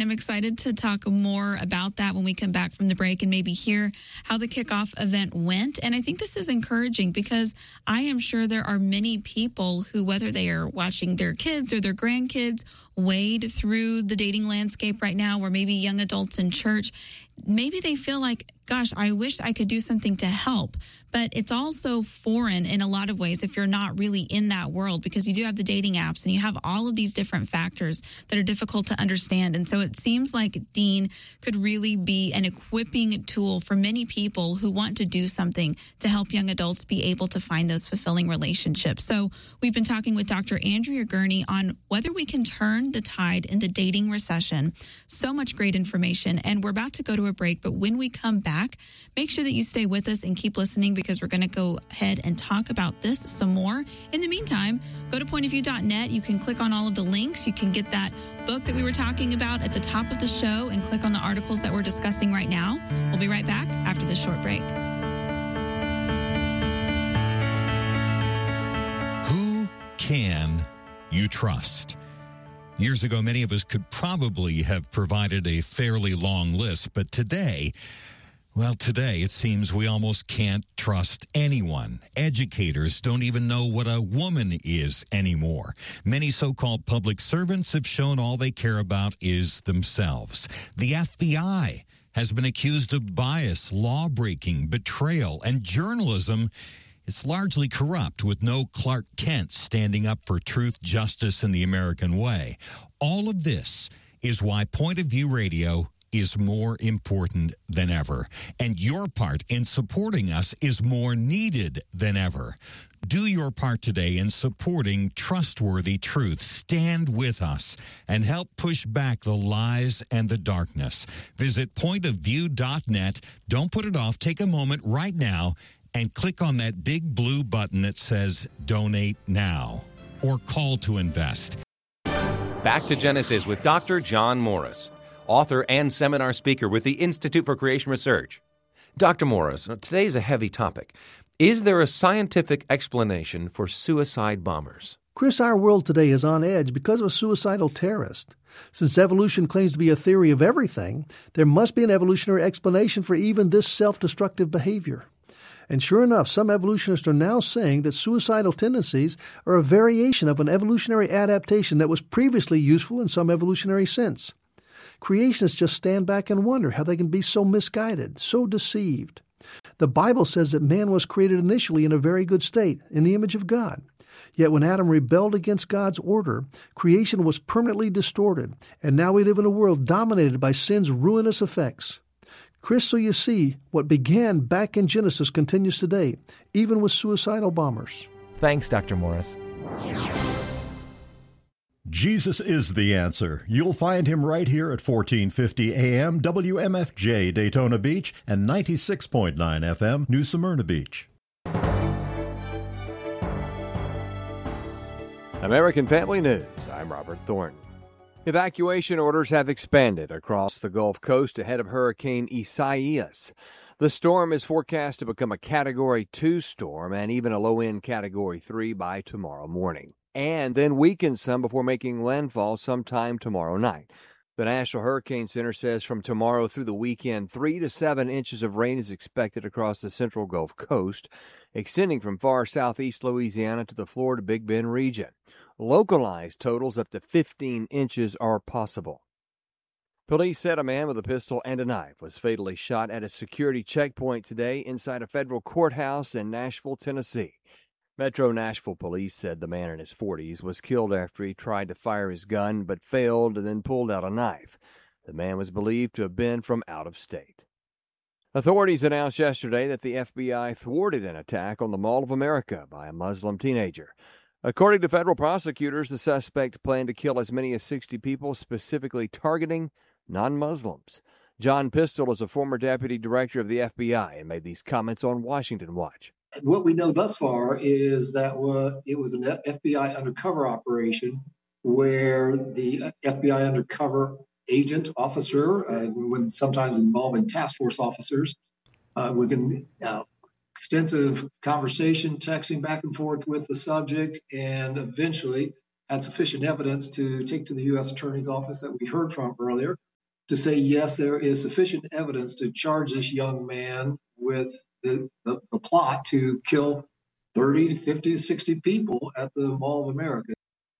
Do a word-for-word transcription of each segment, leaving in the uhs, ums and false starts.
I'm excited to talk more about that when we come back from the break and maybe hear how the kickoff event went. And I think this is encouraging because I am sure there are many people who, whether they are watching their kids or their grandkids wade through the dating landscape right now, or maybe young adults in church, maybe they feel like, gosh, I wish I could do something to help. But it's also foreign in a lot of ways if you're not really in that world, because you do have the dating apps and you have all of these different factors that are difficult to understand. And so it seems like Dean could really be an equipping tool for many people who want to do something to help young adults be able to find those fulfilling relationships. So we've been talking with Doctor Andrea Gurney on whether we can turn the tide in the dating recession. So much great information. And we're about to go to a break, but when we come back, make sure that you stay with us and keep listening, because we're going to go ahead and talk about this some more. In the meantime, go to point of view dot net. You can click on all of the links. You can get that book that we were talking about at the top of the show and click on the articles that we're discussing right now. We'll be right back after this short break. Who can you trust? Years ago, many of us could probably have provided a fairly long list, but today, well, today it seems we almost can't trust anyone. Educators don't even know what a woman is anymore. Many so-called public servants have shown all they care about is themselves. The F B I has been accused of bias, law-breaking, betrayal, and journalism. It's largely corrupt, with no Clark Kent standing up for truth, justice, and the American way. All of this is why Point of View Radio is more important than ever, and your part in supporting us is more needed than ever. Do your part today in supporting trustworthy truth. Stand with us and help push back the lies and the darkness. Visit point of view dot net. Don't put it off. Take a moment right now and click on that big blue button that says Donate Now or Call to Invest. Back to Genesis with Doctor John Morris, author and seminar speaker with the Institute for Creation Research. Doctor Morris, today's a heavy topic. Is there a scientific explanation for suicide bombers? Chris, our world today is on edge because of a suicidal terrorist. Since evolution claims to be a theory of everything, there must be an evolutionary explanation for even this self-destructive behavior. And sure enough, some evolutionists are now saying that suicidal tendencies are a variation of an evolutionary adaptation that was previously useful in some evolutionary sense. Creationists just stand back and wonder how they can be so misguided, so deceived. The Bible says that man was created initially in a very good state, in the image of God. Yet when Adam rebelled against God's order, creation was permanently distorted, and now we live in a world dominated by sin's ruinous effects. Chris, so you see, what began back in Genesis continues today, even with suicidal bombers. Thanks, Doctor Morris. Jesus is the answer. You'll find him right here at fourteen fifty A M W M F J Daytona Beach and ninety-six point nine F M New Smyrna Beach. American Family News. I'm Robert Thornton. Evacuation orders have expanded across the Gulf Coast ahead of Hurricane Isaias. The storm is forecast to become a Category two storm and even a low-end Category three by tomorrow morning, and then weaken some before making landfall sometime tomorrow night. The National Hurricane Center says from tomorrow through the weekend, three to seven inches of rain is expected across the central Gulf Coast, extending from far southeast Louisiana to the Florida Big Bend region. Localized totals up to fifteen inches are possible. Police said a man with a pistol and a knife was fatally shot at a security checkpoint today inside a federal courthouse in Nashville, Tennessee. Metro Nashville police said the man in his forties was killed after he tried to fire his gun but failed and then pulled out a knife. The man was believed to have been from out of state. Authorities announced yesterday that the F B I thwarted an attack on the Mall of America by a Muslim teenager. According to federal prosecutors, the suspect planned to kill as many as sixty people, specifically targeting non-Muslims. John Pistol is a former deputy director of the F B I and made these comments on Washington Watch. What we know thus far is that it was an F B I undercover operation where the F B I undercover agent, officer, uh, when sometimes involving task force officers, uh, was in uh, extensive conversation, texting back and forth with the subject, and eventually had sufficient evidence to take to the U S Attorney's Office that we heard from earlier. to say, yes, there is sufficient evidence to charge this young man with the, the, the plot to kill thirty to fifty to sixty people at the Mall of America.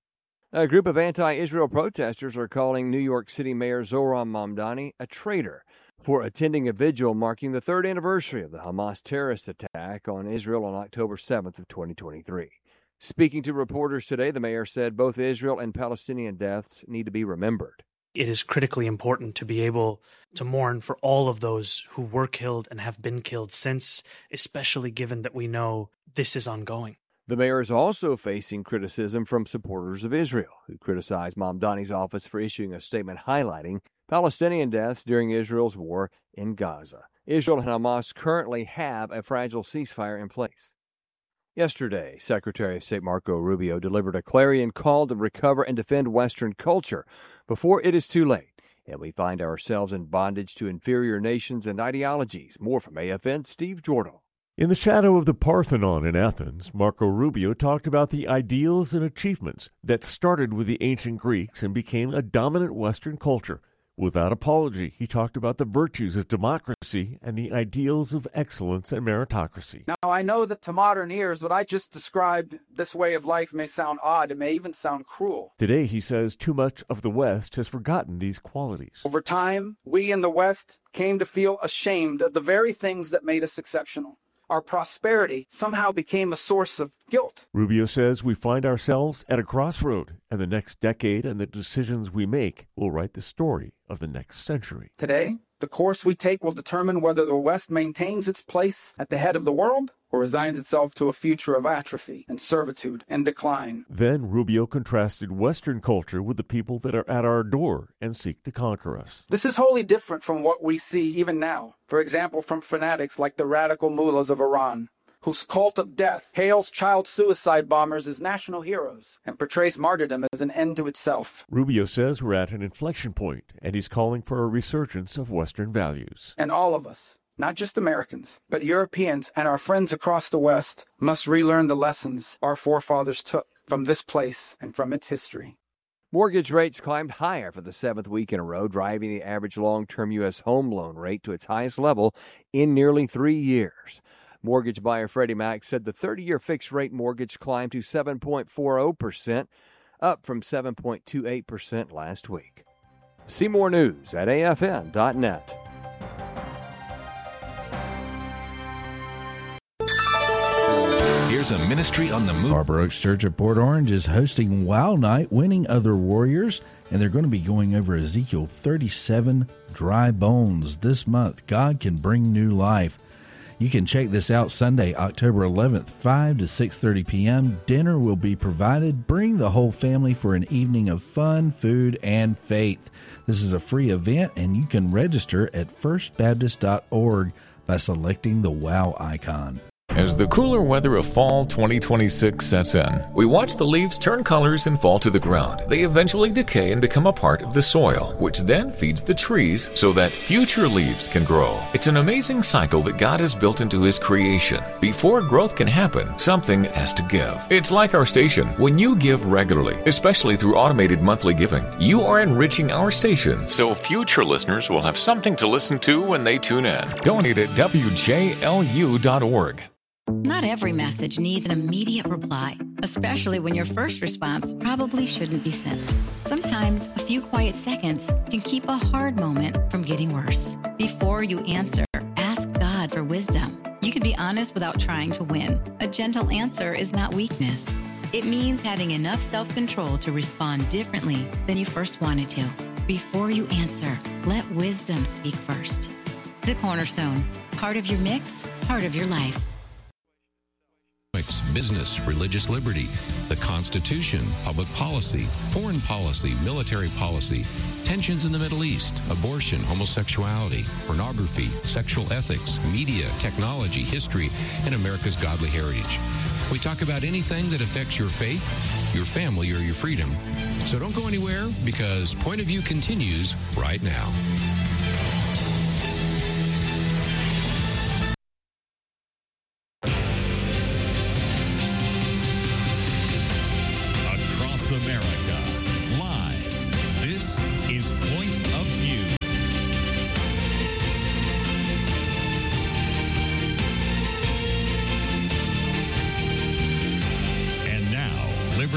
A group of anti-Israel protesters are calling New York City Mayor Zohran Mamdani a traitor for attending a vigil marking the third anniversary of the Hamas terrorist attack on Israel on October seventh of twenty twenty-three. Speaking to reporters today, the mayor said both Israel and Palestinian deaths need to be remembered. It is critically important to be able to mourn for all of those who were killed and have been killed since, especially given that we know this is ongoing. The mayor is also facing criticism from supporters of Israel, who criticized Mamdani's office for issuing a statement highlighting Palestinian deaths during Israel's war in Gaza. Israel and Hamas currently have a fragile ceasefire in place. Yesterday, Secretary of State Marco Rubio delivered a clarion call to recover and defend Western culture before it is too late, and we find ourselves in bondage to inferior nations and ideologies. More from A F N, Steve Jordan. In the shadow of the Parthenon in Athens, Marco Rubio talked about the ideals and achievements that started with the ancient Greeks and became a dominant Western culture. Without apology, he talked about the virtues of democracy and the ideals of excellence and meritocracy. Now, I know that to modern ears, what I just described, this way of life may sound odd. It may even sound cruel. Today, he says too much of the West has forgotten these qualities. Over time, we in the West came to feel ashamed of the very things that made us exceptional. Our prosperity somehow became a source of guilt. Rubio says we find ourselves at a crossroad, and the next decade and the decisions we make will write the story of the next century. Today, the course we take will determine whether the West maintains its place at the head of the world or resigns itself to a future of atrophy and servitude and decline. Then Rubio contrasted Western culture with the people that are at our door and seek to conquer us. This is wholly different from what we see even now. For example, from fanatics like the radical mullahs of Iran, whose cult of death hails child suicide bombers as national heroes and portrays martyrdom as an end to itself. Rubio says we're at an inflection point, and he's calling for a resurgence of Western values. And all of us, not just Americans, but Europeans and our friends across the West, must relearn the lessons our forefathers took from this place and from its history. Mortgage rates climbed higher for the seventh week in a row, driving the average long-term U S home loan rate to its highest level in nearly three years. Mortgage buyer Freddie Mac said the thirty-year fixed-rate mortgage climbed to seven point four zero percent, up from seven point two eight percent last week. See more news at A F N dot net. Here's a ministry on the move. Harbor Oaks Church of Port Orange is hosting Wow Night, Winning Other Warriors, and they're going to be going over Ezekiel thirty-seven, Dry Bones. This month, God can bring new life. You can check this out Sunday, October eleventh, five to six thirty p.m. Dinner will be provided. Bring the whole family for an evening of fun, food, and faith. This is a free event, and you can register at first baptist dot org by selecting the WOW icon. As the cooler weather of fall twenty twenty-six sets in, we watch the leaves turn colors and fall to the ground. They eventually decay and become a part of the soil, which then feeds the trees so that future leaves can grow. It's an amazing cycle that God has built into His creation. Before growth can happen, something has to give. It's like our station. When you give regularly, especially through automated monthly giving, you are enriching our station so future listeners will have something to listen to when they tune in. Donate at W J L U dot org. Not every message needs an immediate reply, especially when your first response probably shouldn't be sent. Sometimes a few quiet seconds can keep a hard moment from getting worse. Before you answer, ask God for wisdom. You can be honest without trying to win. A gentle answer is not weakness. It means having enough self-control to respond differently than you first wanted to. Before you answer, let wisdom speak first. The Cornerstone, part of your mix, part of your life. Business, religious liberty, the Constitution, public policy, foreign policy, military policy, tensions in the Middle East, abortion, homosexuality, pornography, sexual ethics, media, technology, history, and America's godly heritage. We talk about anything that affects your faith, your family, or your freedom. So don't go anywhere, because Point of View continues right now. America, live. This is Point of View.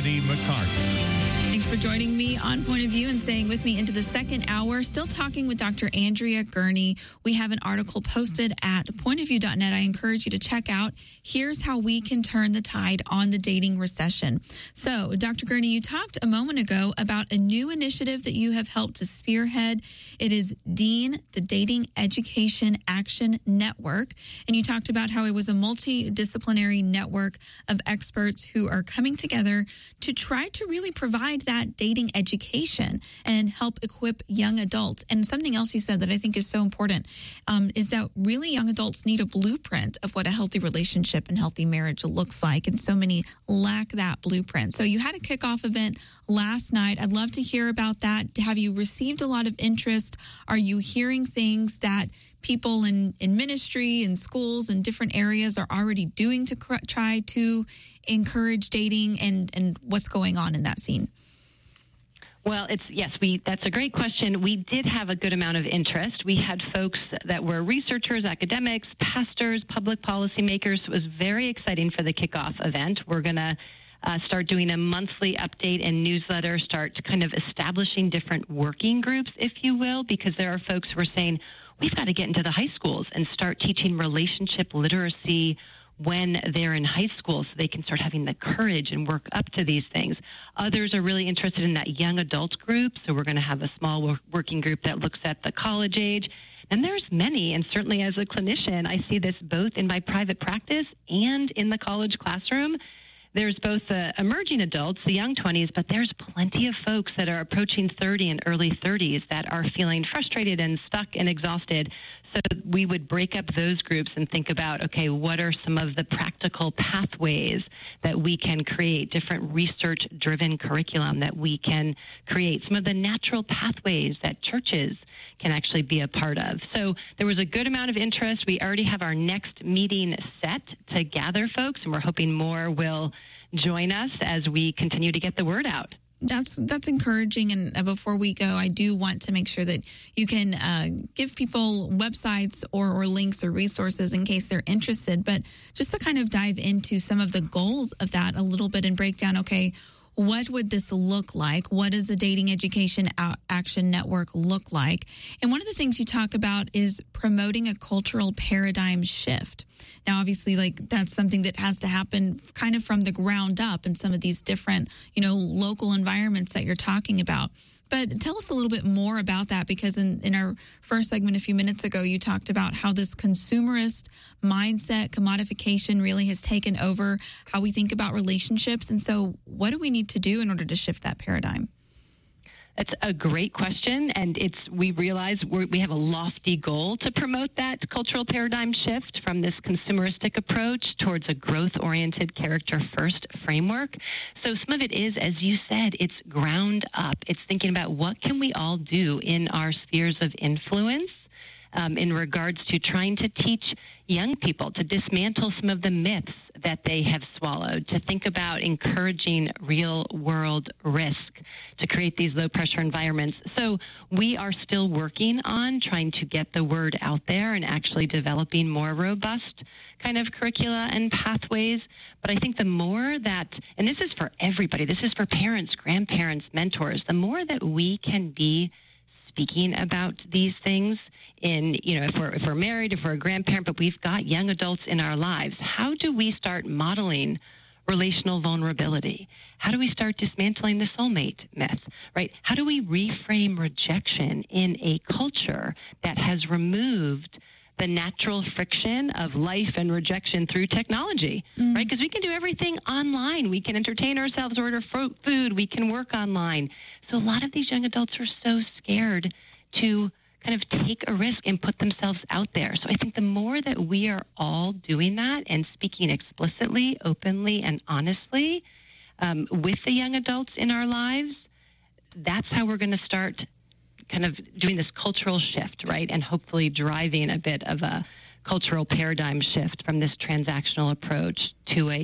Kennedy McCarthy. Thanks for joining me on Point of View and staying with me into the second hour. Still talking with Doctor Andrea Gurney. We have an article posted at point of view dot net I encourage you to check out. Here's how we can turn the tide on the dating recession. So, Doctor Gurney, you talked a moment ago about a new initiative that you have helped to spearhead. It is DEAN, the Dating Education Action Network. And you talked about how it was a multidisciplinary network of experts who are coming together to try to really provide that dating education and help equip young adults. And something else you said that I think is so important um, is that really young adults need a blueprint of what a healthy relationship and healthy marriage looks like. And so many lack that blueprint. So you had a kickoff event last night. I'd love to hear about that. Have you received a lot of interest? Are you hearing things that people in, in ministry and schools and different areas are already doing to cr- try to encourage dating, and, and what's going on in that scene? Well, it's yes, we that's a great question. We did have a good amount of interest. We had folks that were researchers, academics, pastors, public policymakers. It was very exciting for the kickoff event. We're going to uh, start doing a monthly update and newsletter, start kind of establishing different working groups, if you will, because there are folks who are saying, we've got to get into the high schools and start teaching relationship literacy when they're in high school so they can start having the courage and work up to these things. Others are really interested in that young adult group, so we're going to have a small working group that looks at the college age. And there's many, and certainly as a clinician, I see this both in my private practice and in the college classroom. There's both the emerging adults, the young twenties, but there's plenty of folks that are approaching thirty and early thirties that are feeling frustrated and stuck and exhausted. So we would break up those groups and think about, okay, what are some of the practical pathways that we can create, different research-driven curriculum that we can create, some of the natural pathways that churches can actually be a part of. So there was a good amount of interest. We already have our next meeting set to gather folks, and we're hoping more will join us as we continue to get the word out. That's that's encouraging. And before we go, I do want to make sure that you can uh, give people websites or, or links or resources in case they're interested. But just to kind of dive into some of the goals of that a little bit and break down, okay, what would this look like? What does a Dating Education Action Network look like? And one of the things you talk about is promoting a cultural paradigm shift. Now, obviously, like that's something that has to happen kind of from the ground up in some of these different, you know, local environments that you're talking about. But tell us a little bit more about that, because in, in our first segment a few minutes ago, you talked about how this consumerist mindset, commodification really has taken over how we think about relationships. And so what do we need to do in order to shift that paradigm? That's a great question, and it's we realize we're, we have a lofty goal to promote that cultural paradigm shift from this consumeristic approach towards a growth-oriented, character-first framework. So some of it is, as you said, it's ground up. It's thinking about what can we all do in our spheres of influence um, in regards to trying to teach young people to dismantle some of the myths that they have swallowed, to think about encouraging real-world risk, to create these low-pressure environments. So we are still working on trying to get the word out there and actually developing more robust kind of curricula and pathways. But I think the more that, and this is for everybody, this is for parents, grandparents, mentors, the more that we can be speaking about these things in, you know, if we're, if we're married, if we're a grandparent, but we've got young adults in our lives, how do we start modeling relational vulnerability? How do we start dismantling the soulmate myth, right? How do we reframe rejection in a culture that has removed the natural friction of life and rejection through technology, mm. right? Because we can do everything online. We can entertain ourselves, order food, we can work online. So a lot of these young adults are so scared to kind of take a risk and put themselves out there. So I think the more that we are all doing that and speaking explicitly, openly, and honestly um, with the young adults in our lives, that's how we're going to start kind of doing this cultural shift, right? And hopefully driving a bit of a cultural paradigm shift from this transactional approach to a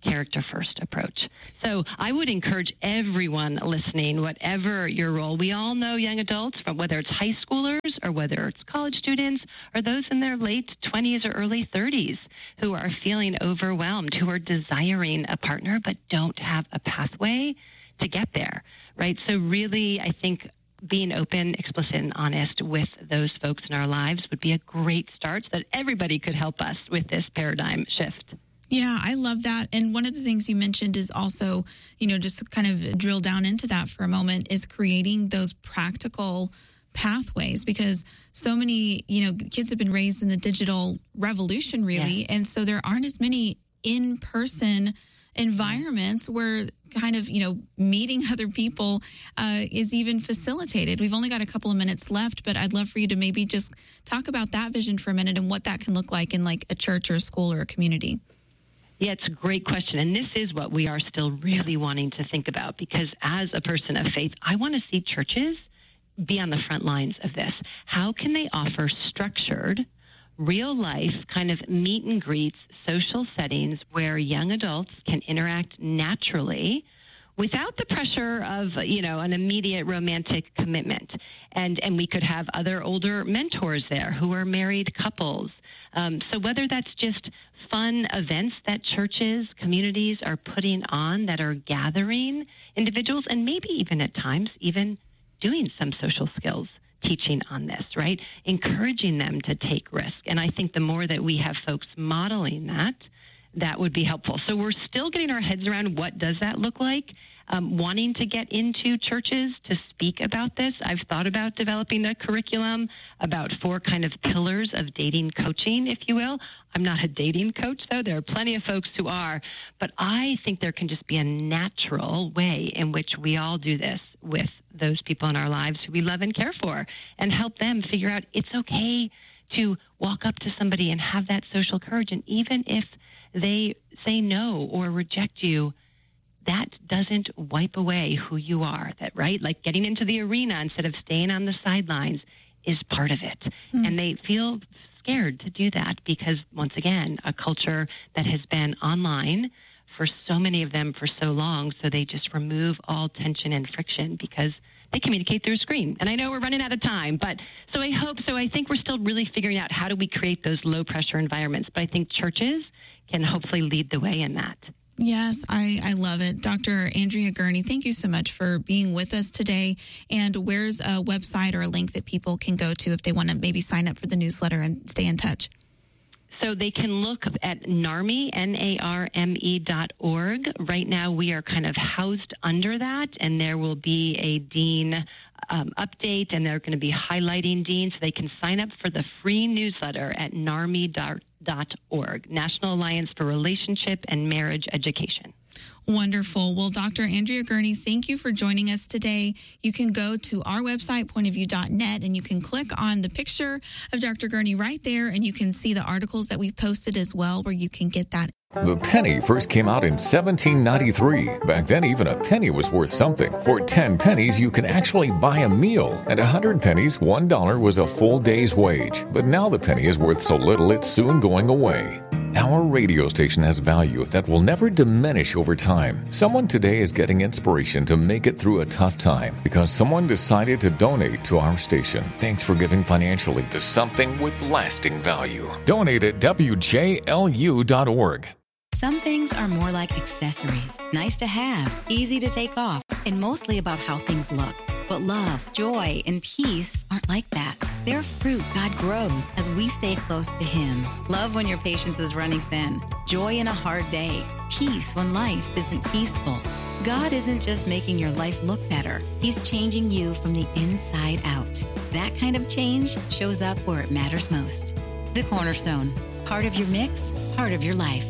character-first approach. So I would encourage everyone listening, whatever your role. We all know young adults, from whether it's high schoolers or whether it's college students or those in their late twenties or early thirties who are feeling overwhelmed, who are desiring a partner but don't have a pathway to get there, right? So really, I think being open, explicit, and honest with those folks in our lives would be a great start so that everybody could help us with this paradigm shift. Yeah, I love that. And one of the things you mentioned is also, you know, just to kind of drill down into that for a moment, is creating those practical pathways, because so many, you know, kids have been raised in the digital revolution, really. Yeah. And so there aren't as many in-person environments where kind of, you know, meeting other people uh, is even facilitated. We've only got a couple of minutes left, but I'd love for you to maybe just talk about that vision for a minute and what that can look like in like a church or a school or a community. Yeah, it's a great question. And this is what we are still really wanting to think about, because as a person of faith, I want to see churches be on the front lines of this. How can they offer structured, real life kind of meet and greets, social settings where young adults can interact naturally without the pressure of, you know, an immediate romantic commitment? And and we could have other older mentors there who are married couples. Um, so whether that's just fun events that churches, communities are putting on that are gathering individuals, and maybe even at times even doing some social skills teaching on this, right? Encouraging them to take risk. And I think the more that we have folks modeling that, that would be helpful. So we're still getting our heads around what does that look like. Um, wanting to get into churches to speak about this. I've thought about developing a curriculum about four kind of pillars of dating coaching, if you will. I'm not a dating coach, though. There are plenty of folks who are. But I think there can just be a natural way in which we all do this with those people in our lives who we love and care for, and help them figure out it's okay to walk up to somebody and have that social courage. And even if they say no or reject you, that doesn't wipe away who you are. That, right? Like getting into the arena instead of staying on the sidelines is part of it. Mm. And they feel scared to do that because, once again, a culture that has been online for so many of them for so long, so they just remove all tension and friction because they communicate through a screen. And I know we're running out of time, but so I hope, so I think we're still really figuring out how do we create those low-pressure environments. But I think churches can hopefully lead the way in that. Yes, I, I love it. Doctor Andrea Gurney, thank you so much for being with us today. And where's a website or a link that people can go to if they want to maybe sign up for the newsletter and stay in touch? So they can look at NARME, N A R M E dot org. Right now we are kind of housed under that, and there will be a Dean um, update, and they're going to be highlighting Dean, so they can sign up for the free newsletter at NARME dot org, National Alliance for Relationship and Marriage Education. Wonderful. Well, Doctor Andrea Gurney, thank you for joining us today. You can go to our website, point of view dot net, and you can click on the picture of Doctor Gurney right there, and you can see the articles that we've posted as well, where you can get that. The penny first came out in seventeen ninety-three. Back then, even a penny was worth something. For ten pennies, you can actually buy a meal. And a hundred pennies, one dollar was a full day's wage. But now the penny is worth so little, it's soon going away. Our radio station has value that will never diminish over time. Someone today is getting inspiration to make it through a tough time because someone decided to donate to our station. Thanks for giving financially to something with lasting value. Donate at W J L U dot org. Some things are more like accessories, nice to have, easy to take off, and mostly about how things look. But love, joy, and peace aren't like that. They're fruit God grows as we stay close to Him. Love when your patience is running thin. Joy in a hard day. Peace when life isn't peaceful. God isn't just making your life look better. He's changing you from the inside out. That kind of change shows up where it matters most. The Cornerstone. Part of your mix, part of your life.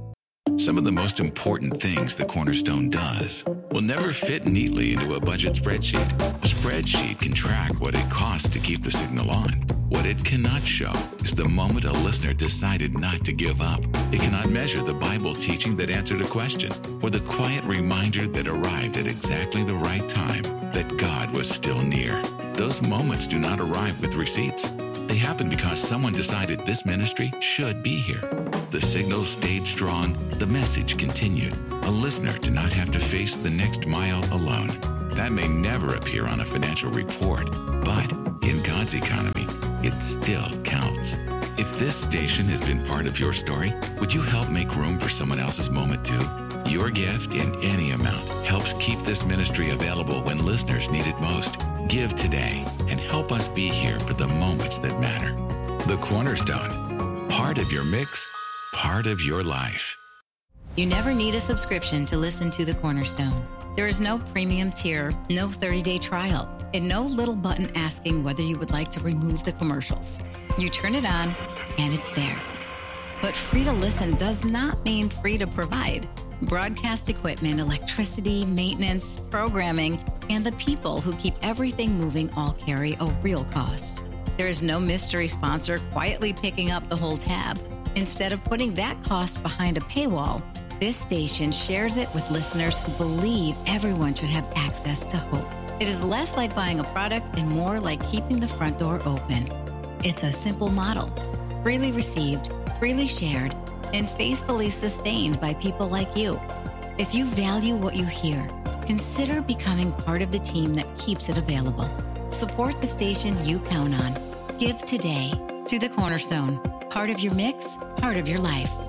Some of the most important things the Cornerstone does will never fit neatly into a budget spreadsheet. A spreadsheet can track what it costs to keep the signal on. What it cannot show is the moment a listener decided not to give up. It cannot measure the Bible teaching that answered a question, or the quiet reminder that arrived at exactly the right time that God was still near. Those moments do not arrive with receipts. They happen because someone decided this ministry should be here. The signal stayed strong, the message continued. A listener did not have to face the next mile alone. That may never appear on a financial report, but in God's economy, it still counts. If this station has been part of your story, would you help make room for someone else's moment too? Your gift in any amount helps keep this ministry available when listeners need it most. Give today and help us be here for the moments that matter. The Cornerstone, part of your mix, part of your life. You never need a subscription to listen to The Cornerstone. There is no premium tier, no thirty-day trial, and no little button asking whether you would like to remove the commercials. You turn it on, and it's there. But free to listen does not mean free to provide. Broadcast equipment, electricity, maintenance, programming, and the people who keep everything moving all carry a real cost. There is no mystery sponsor quietly picking up the whole tab. Instead of putting that cost behind a paywall, this station shares it with listeners who believe everyone should have access to hope. It is less like buying a product and more like keeping the front door open. It's a simple model, freely received, freely shared, and faithfully sustained by people like you. If you value what you hear, consider becoming part of the team that keeps it available. Support the station you count on. Give today to The Cornerstone. Part of your mix, part of your life.